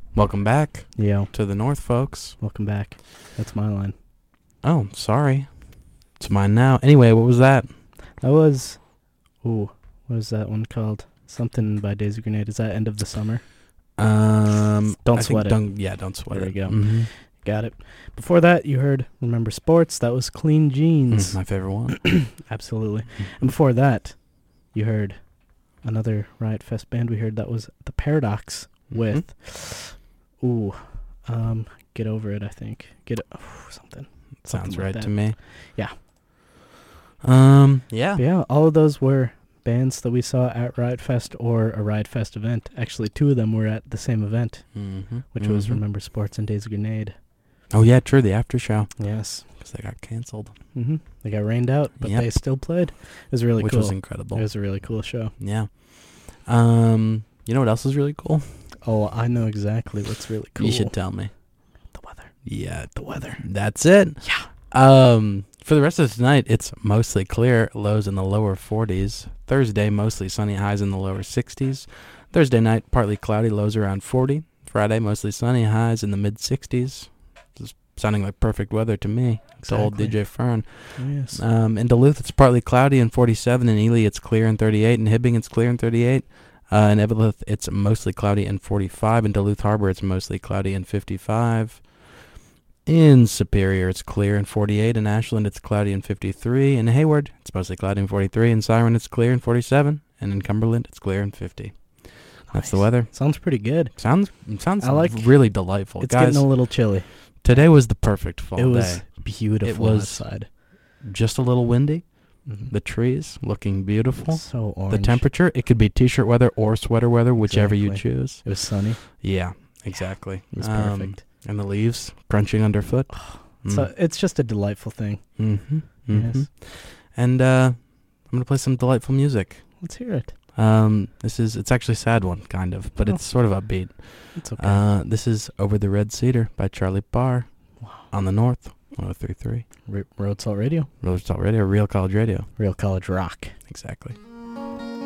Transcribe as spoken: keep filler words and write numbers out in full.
Welcome back Yo, to the North, folks. welcome back. That's my line. Oh, sorry. It's mine now. Anyway, what was that? That was, ooh, what is that one called? Something by Daisy Grenade. Is that End of the Summer? Um, Don't I think Sweat It. Don't, yeah, don't sweat There it. we go. Mm-hmm. Got it. Before that, you heard Remember Sports. That was Clean Jeans. Mm, my favorite one. Absolutely. And before that, you heard another Riot Fest band. We heard that was The Paradox with, ooh, um, Get Over It, I think. Get oh, something. Sounds like right that. to me. Yeah. Um. Yeah. But yeah, all of those were bands that we saw at Riot Fest or a Riot Fest event. Actually, two of them were at the same event, Mm-hmm. which was Mhm. Remember Sports and Daisy Grenade. Oh yeah, true. The after show Yes. because they got canceled, hmm They got rained out, but Yep. they still played. It was really which cool. was It incredible. was a really cool show. Yeah. Um. You know what else is really cool? Oh, I know exactly what's really cool. You should tell me. The weather. Yeah. The weather. That's it. Yeah. Um, for the rest of tonight, it's mostly clear, lows in the lower forties. Thursday, mostly sunny, highs in the lower sixties. Thursday night, partly cloudy, lows around forty. Friday, mostly sunny, highs in the mid sixties. Just sounding like perfect weather to me. To old D Exactly. J Fern. Yes. Um, in Duluth, it's partly cloudy and forty-seven. In Ely, it's clear and thirty-eight. In Hibbing, it's clear and thirty-eight. Uh, in Evelyn, it's mostly cloudy and forty-five. In Duluth Harbor, it's mostly cloudy and fifty-five. In Superior, it's clear and forty-eight. In Ashland, it's cloudy and fifty-three. In Hayward, it's mostly cloudy and forty-three. In Siren, it's clear and forty-seven. And in Cumberland, it's clear and fifty. That's the Nice. weather. Sounds pretty good. Sounds sounds I like- really delightful. It's Guys, getting a little chilly. today was the perfect fall it was day. beautiful It was- outside. Just a little windy. Mhm. The trees looking beautiful. So orange. The temperature, it could be t-shirt weather or sweater weather, whichever you Exactly. choose. It was sunny. Yeah, exactly. It was Um, perfect. and the leaves crunching underfoot. So it's just a delightful thing. Mm-hmm. Mm-hmm. Yes. And uh, I'm going to play some delightful music. Let's hear it. Um, this is, it's actually a sad one, kind of, but Oh. it's sort of upbeat. It's okay. Uh, this is Over the Red Cedar by Charlie Parr Wow. on the North, one oh three point three. R- Road Salt Radio. Road Salt Radio, Real College Radio. Real College Rock. Exactly.